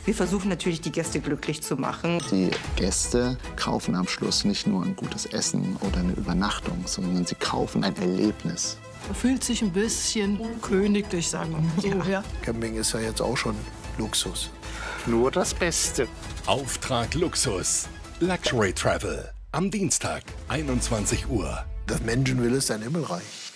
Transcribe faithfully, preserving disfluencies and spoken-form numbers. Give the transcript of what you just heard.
Wir versuchen natürlich, die Gäste glücklich zu machen. Die Gäste kaufen am Schluss nicht nur ein gutes Essen oder eine Übernachtung, sondern sie kaufen ein Erlebnis. Man fühlt sich ein bisschen königlich, sagen wir mal so. Ja. Camping ist ja jetzt auch schon Luxus. Nur das Beste. Auftrag Luxus. Luxury Travel. Am Dienstag, einundzwanzig Uhr. Das Menschenwille ist ein Himmelreich.